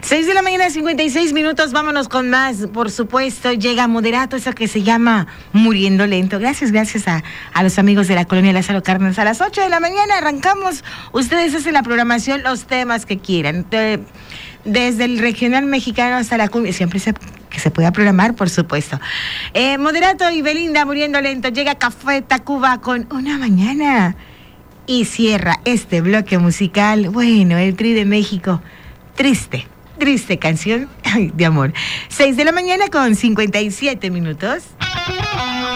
6 de la mañana, 56 minutos. Vámonos con más. Por supuesto, llega Moderato, eso que se llama Muriendo Lento. Gracias a los amigos de la colonia Lázaro Cárdenas. A las 8 de la mañana arrancamos. Ustedes hacen la programación, los temas que quieran. Desde el regional mexicano hasta la cumbia. Siempre que se pueda programar, por supuesto. Moderato y Belinda, Muriendo Lento. Llega Café Tacuba con Una Mañana. Y cierra este bloque musical. Bueno, el Tri de México. Triste canción de amor. 6 de la mañana con 57 minutos.